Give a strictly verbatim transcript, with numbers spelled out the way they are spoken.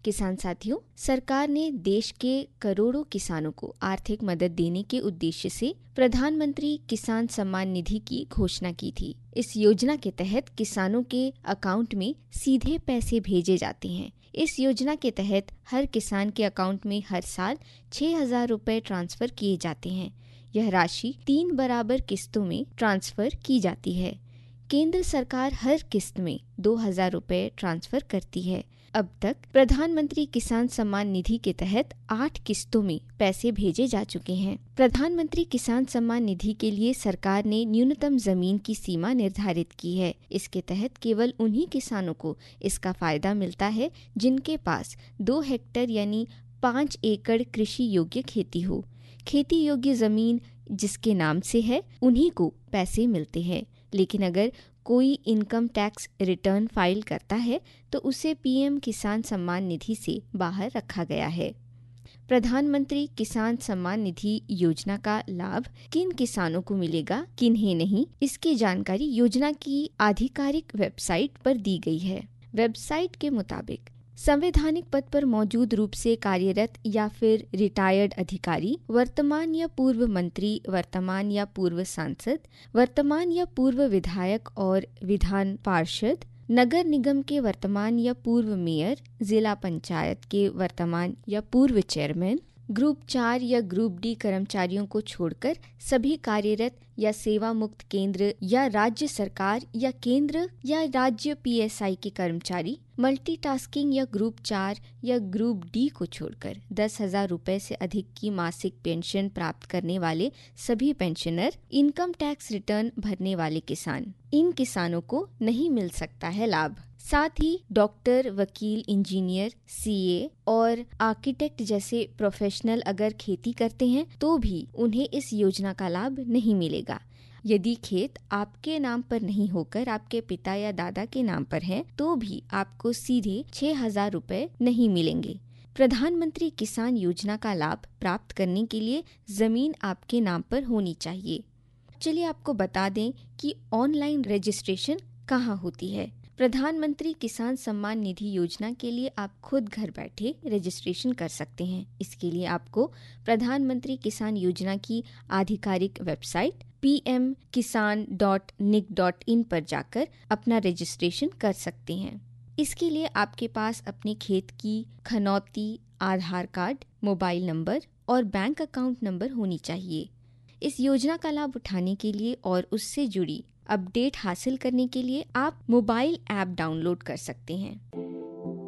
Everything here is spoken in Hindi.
किसान साथियों, सरकार ने देश के करोड़ों किसानों को आर्थिक मदद देने के उद्देश्य से प्रधानमंत्री किसान सम्मान निधि की घोषणा की थी। इस योजना के तहत किसानों के अकाउंट में सीधे पैसे भेजे जाते हैं। इस योजना के तहत हर किसान के अकाउंट में हर साल छह हजार रुपए ट्रांसफर किए जाते हैं। यह राशि तीन बराबर किस्तों में ट्रांसफर की जाती है। केंद्र सरकार हर किस्त में दो हजार रुपए ट्रांसफर करती है। अब तक प्रधानमंत्री किसान सम्मान निधि के तहत आठ किस्तों में पैसे भेजे जा चुके हैं। प्रधानमंत्री किसान सम्मान निधि के लिए सरकार ने न्यूनतम जमीन की सीमा निर्धारित की है। इसके तहत केवल उन्हीं किसानों को इसका फायदा मिलता है जिनके पास दो हेक्टेयर यानी पाँच एकड़ कृषि योग्य खेती हो। खेती योग्य जमीन जिसके नाम से है उन्हीं को पैसे मिलते हैं। लेकिन अगर कोई इनकम टैक्स रिटर्न फाइल करता है तो उसे पीएम किसान सम्मान निधि से बाहर रखा गया है। प्रधानमंत्री किसान सम्मान निधि योजना का लाभ किन किसानों को मिलेगा, किन्हें नहीं, इसकी जानकारी योजना की आधिकारिक वेबसाइट पर दी गई है। वेबसाइट के मुताबिक संवैधानिक पद पर मौजूद रूप से कार्यरत या फिर रिटायर्ड अधिकारी, वर्तमान या पूर्व मंत्री, वर्तमान या पूर्व सांसद, वर्तमान या पूर्व विधायक और विधान पार्षद, नगर निगम के वर्तमान या पूर्व मेयर, जिला पंचायत के वर्तमान या पूर्व चेयरमैन, ग्रुप चार या ग्रुप डी कर्मचारियों को छोड़कर सभी कार्यरत या सेवा मुक्त केंद्र या राज्य सरकार या केंद्र या राज्य पीएसआई के कर्मचारी, मल्टीटास्किंग या ग्रुप चार या ग्रुप डी को छोड़कर दस हजार रुपए से अधिक की मासिक पेंशन प्राप्त करने वाले सभी पेंशनर, इनकम टैक्स रिटर्न भरने वाले किसान, इन किसानों को नहीं मिल सकता है लाभ। साथ ही डॉक्टर, वकील, इंजीनियर, सीए और आर्किटेक्ट जैसे प्रोफेशनल अगर खेती करते हैं तो भी उन्हें इस योजना का लाभ नहीं मिलेगा। यदि खेत आपके नाम पर नहीं होकर आपके पिता या दादा के नाम पर है तो भी आपको सीधे छह हजार रुपए नहीं मिलेंगे। प्रधानमंत्री किसान योजना का लाभ प्राप्त करने के लिए जमीन आपके नाम पर होनी चाहिए। चलिए आपको बता दें कि ऑनलाइन रजिस्ट्रेशन कहाँ होती है। प्रधानमंत्री किसान सम्मान निधि योजना के लिए आप खुद घर बैठे रजिस्ट्रेशन कर सकते हैं। इसके लिए आपको प्रधानमंत्री किसान योजना की आधिकारिक वेबसाइट पी एम किसान डॉट निक डॉट इन पर जाकर अपना रजिस्ट्रेशन कर सकते हैं। इसके लिए आपके पास अपने खेत की खनौती, आधार कार्ड, मोबाइल नंबर और बैंक अकाउंट नंबर होनी चाहिए। इस योजना का लाभ उठाने के लिए और उससे जुड़ी अपडेट हासिल करने के लिए आप मोबाइल ऐप डाउनलोड कर सकते हैं।